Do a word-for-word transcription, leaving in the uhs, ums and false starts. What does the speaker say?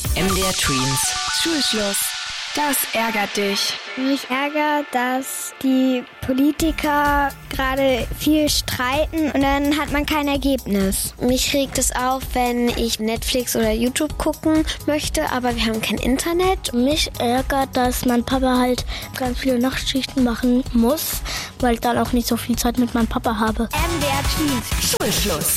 M D R Tweens. Schulschluss. Das ärgert dich. Mich ärgert, dass die Politiker gerade viel streiten und dann hat man kein Ergebnis. Mich regt es auf, wenn ich Netflix oder YouTube gucken möchte, aber wir haben kein Internet. Mich ärgert, dass mein Papa halt ganz viele Nachtschichten machen muss, weil ich dann auch nicht so viel Zeit mit meinem Papa habe. M D R Tweens. Schulschluss.